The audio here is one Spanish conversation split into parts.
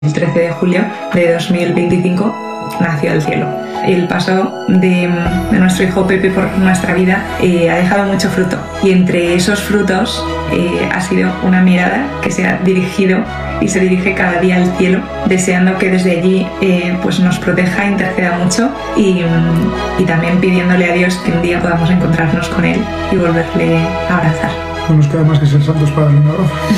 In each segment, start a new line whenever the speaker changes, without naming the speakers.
El 13 de julio de 2025 nació el cielo. El paso de nuestro hijo Pepe por nuestra vida ha dejado mucho fruto, y entre esos frutos ha sido una mirada que se ha dirigido y se dirige cada día al cielo, deseando que desde allí pues nos proteja, interceda mucho, y también pidiéndole a Dios que un día podamos encontrarnos con él y volverle a abrazar.
No nos queda más que ser santos para el mundo.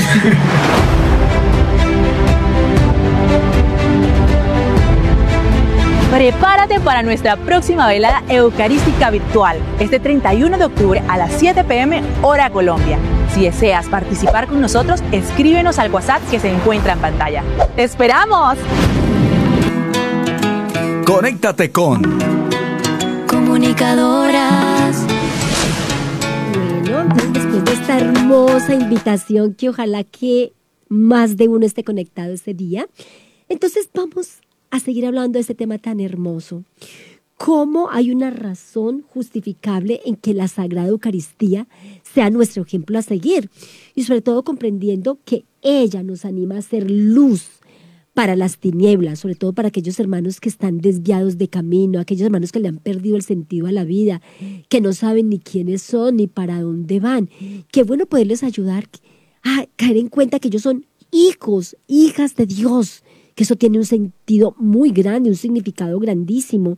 Prepárate para nuestra próxima velada eucarística virtual, este 31 de octubre a las 7 p.m. hora Colombia. Si deseas participar con nosotros, escríbenos al WhatsApp que se encuentra en pantalla. ¡Te esperamos!
Conéctate con
Comunicadoras.
Bueno, entonces después de esta hermosa invitación, que ojalá que más de uno esté conectado este día, entonces vamos a seguir hablando de este tema tan hermoso. ¿Cómo hay una razón justificable en que la Sagrada Eucaristía sea nuestro ejemplo a seguir? Y sobre todo comprendiendo que ella nos anima a ser luz para las tinieblas, sobre todo para aquellos hermanos que están desviados de camino, aquellos hermanos que le han perdido el sentido a la vida, que no saben ni quiénes son ni para dónde van. Qué bueno poderles ayudar a caer en cuenta que ellos son hijos, hijas de Dios, que eso tiene un sentido muy grande, un significado grandísimo.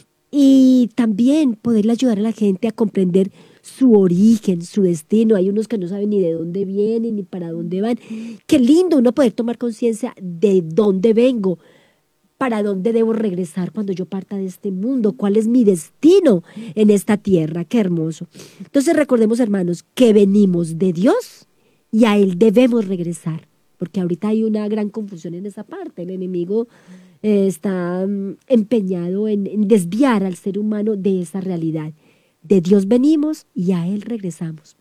Y también poderle ayudar a la gente a comprender su origen, su destino. Hay unos que no saben ni de dónde vienen ni para dónde van. Qué lindo uno poder tomar conciencia de dónde vengo, para dónde debo regresar cuando yo parta de este mundo, cuál es mi destino en esta tierra. Qué hermoso. Entonces recordemos, hermanos, que venimos de Dios y a Él debemos regresar. Porque ahorita hay una gran confusión en esa parte. El enemigo está empeñado en desviar al ser humano de esa realidad. De Dios venimos y a Él regresamos.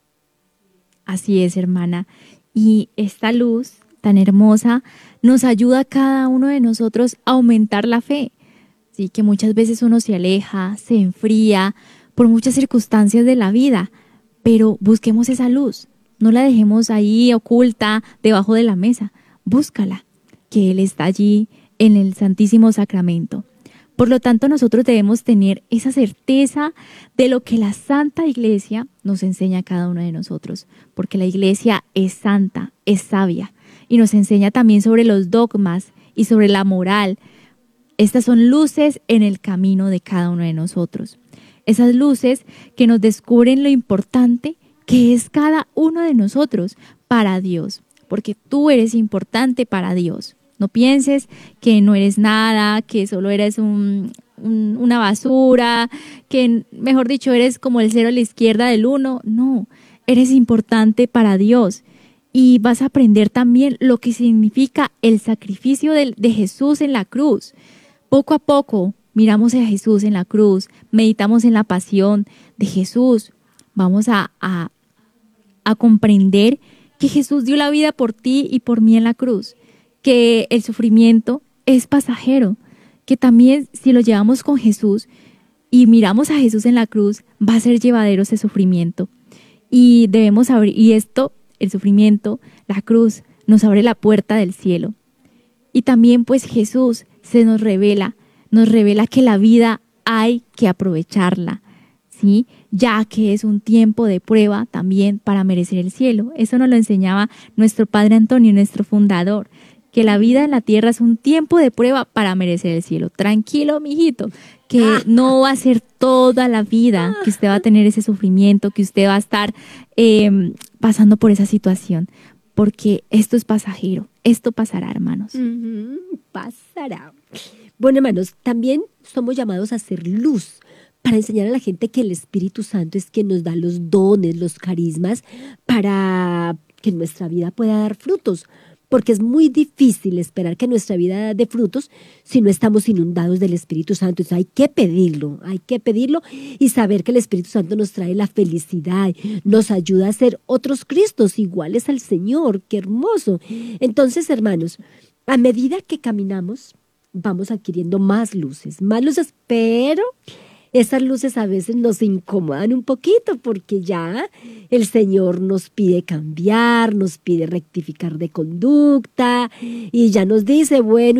Así es, hermana. Y esta luz tan hermosa nos ayuda a cada uno de nosotros a aumentar la fe. Sí, que muchas veces uno se aleja, se enfría por muchas circunstancias de la vida, pero busquemos esa luz. No la dejemos ahí oculta debajo de la mesa. Búscala, que Él está allí en el Santísimo Sacramento. Por lo tanto, nosotros debemos tener esa certeza de lo que la Santa Iglesia nos enseña a cada uno de nosotros, porque la Iglesia es santa, es sabia, y nos enseña también sobre los dogmas y sobre la moral. Estas son luces en el camino de cada uno de nosotros. Esas luces que nos descubren lo importante que es cada uno de nosotros para Dios, porque tú eres importante para Dios. No pienses que no eres nada, que solo eres una basura, que mejor dicho eres como el cero a la izquierda del uno. No, eres importante para Dios. Y vas a aprender también lo que significa el sacrificio de Jesús en la cruz. Poco a poco miramos a Jesús en la cruz, meditamos en la pasión de Jesús. Vamos a comprender que Jesús dio la vida por ti y por mí en la cruz, que el sufrimiento es pasajero, que también si lo llevamos con Jesús y miramos a Jesús en la cruz, va a ser llevadero ese sufrimiento. Y debemos abrir, y esto, el sufrimiento, la cruz, nos abre la puerta del cielo. Y también pues Jesús nos revela que la vida hay que aprovecharla, ¿sí? Ya que es un tiempo de prueba también para merecer el cielo. Eso nos lo enseñaba nuestro Padre Antonio, nuestro fundador, que la vida en la tierra es un tiempo de prueba para merecer el cielo. Tranquilo, mijito, que no va a ser toda la vida que usted va a tener ese sufrimiento, que usted va a estar pasando por esa situación, porque esto es pasajero, esto pasará, hermanos.
Pasará. Bueno, hermanos, también somos llamados a ser luz, para enseñar a la gente que el Espíritu Santo es quien nos da los dones, los carismas, para que nuestra vida pueda dar frutos. Porque es muy difícil esperar que nuestra vida dé frutos si no estamos inundados del Espíritu Santo. Entonces hay que pedirlo y saber que el Espíritu Santo nos trae la felicidad, nos ayuda a ser otros Cristos iguales al Señor. ¡Qué hermoso! Entonces, hermanos, a medida que caminamos, vamos adquiriendo más luces, pero esas luces a veces nos incomodan un poquito porque ya el Señor nos pide cambiar, nos pide rectificar de conducta y ya nos dice, bueno,